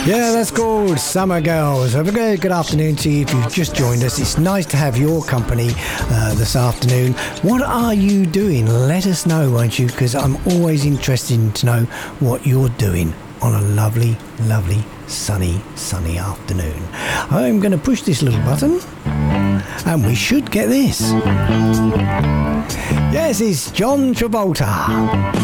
Yeah, that's called Summer Girls. Have a very good afternoon to you if you've just joined us. It's nice to have your company this afternoon. What are you doing? Let us know, won't you? Because I'm always interested to know what you're doing on a lovely, lovely, sunny afternoon. I'm going to push this little button and we should get this. Yes, it's John Travolta.